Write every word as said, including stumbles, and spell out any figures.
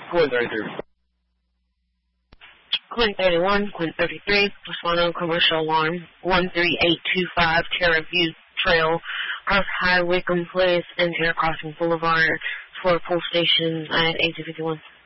Quinn thirty-three. Quinn thirty-one, Quinn thirty-three, respond on commercial alarm, one three eight two five, Terra View Trail, Cross High, Wickham Place, and Terra Crossing Boulevard, for a pull station at eight two five one.